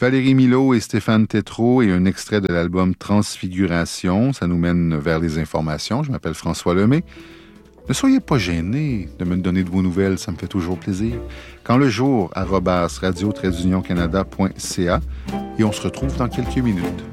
Valérie Milot et Stéphane Tétrault et un extrait de l'album Transfiguration. Ça nous mène vers les informations. Je m'appelle François Lemay. Ne soyez pas gênés de me donner de vos nouvelles, ça me fait toujours plaisir. Quand le jour, @radio-canada.ca et on se retrouve dans quelques minutes.